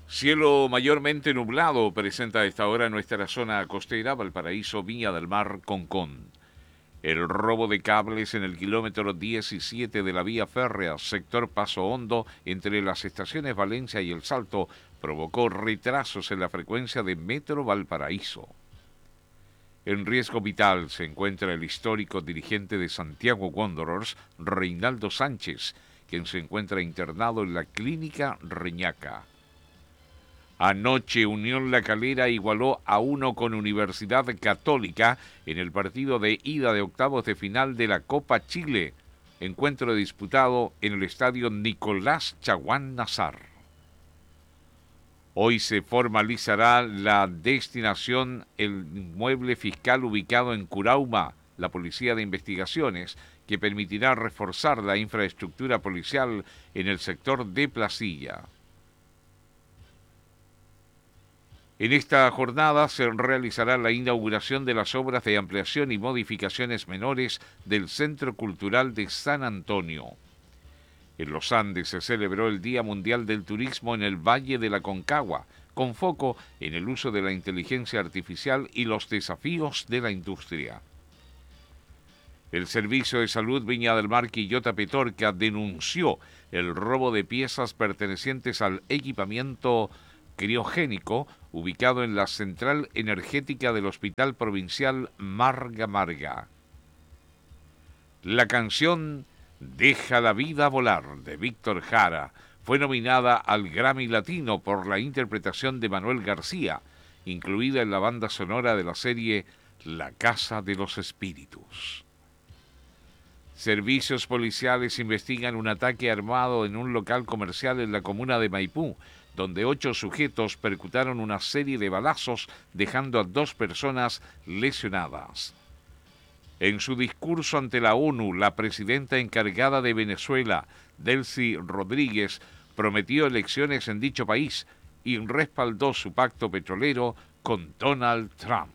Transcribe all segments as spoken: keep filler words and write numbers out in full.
Cielo mayormente nublado presenta a esta hora nuestra zona costera, Valparaíso, Viña del Mar, Concón. El robo de cables en el kilómetro diecisiete de la vía férrea, sector Paso Hondo, entre las estaciones Valencia y El Salto, provocó retrasos en la frecuencia de Metro Valparaíso. En riesgo vital se encuentra el histórico dirigente de Santiago Wanderers, Reinaldo Sánchez, quien se encuentra internado en la clínica Reñaca. Anoche Unión La Calera igualó a uno con Universidad Católica en el partido de ida de octavos de final de la Copa Chile, encuentro disputado en el estadio Nicolás Chaguán Nazar. Hoy se formalizará la destinación el inmueble fiscal ubicado en Curauma, la Policía de Investigaciones, que permitirá reforzar la infraestructura policial en el sector de Placilla. En esta jornada se realizará la inauguración de las obras de ampliación y modificaciones menores del Centro Cultural de San Antonio. En los Andes se celebró el Día Mundial del Turismo en el Valle de la Concagua, con foco en el uso de la inteligencia artificial y los desafíos de la industria. El Servicio de Salud Viña del Mar Quillota Petorca denunció el robo de piezas pertenecientes al equipamiento criogénico ubicado en la central energética del Hospital Provincial Marga Marga. La canción Deja la vida volar de Víctor Jara fue nominada al Grammy Latino por la interpretación de Manuel García, incluida en la banda sonora de la serie La Casa de los Espíritus. Servicios policiales investigan un ataque armado en un local comercial en la comuna de Maipú, donde ocho sujetos percutaron una serie de balazos, dejando a dos personas lesionadas. En su discurso ante la ONU, la presidenta encargada de Venezuela, Delcy Rodríguez, prometió elecciones en dicho país y respaldó su pacto petrolero con Donald Trump.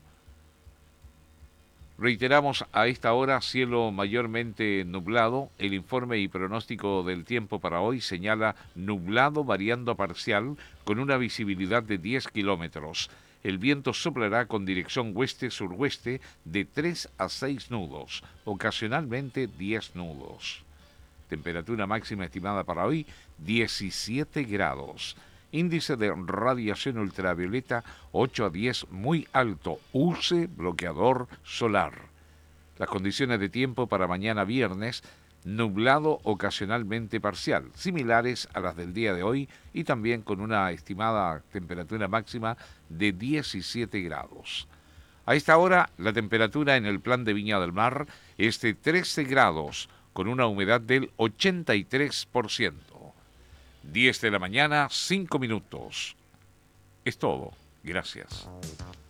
Reiteramos a esta hora cielo mayormente nublado. El informe y pronóstico del tiempo para hoy señala nublado variando a parcial con una visibilidad de diez kilómetros. El viento soplará con dirección oeste-suroeste de tres a seis nudos, ocasionalmente diez nudos. Temperatura máxima estimada para hoy diecisiete grados. Índice de radiación ultravioleta ocho a diez, muy alto. Use bloqueador solar. Las condiciones de tiempo para mañana viernes, nublado ocasionalmente parcial, similares a las del día de hoy y también con una estimada temperatura máxima de diecisiete grados. A esta hora, la temperatura en el plan de Viña del Mar es de trece grados, con una humedad del ochenta y tres por ciento. diez de la mañana, cinco minutos. Es todo. Gracias.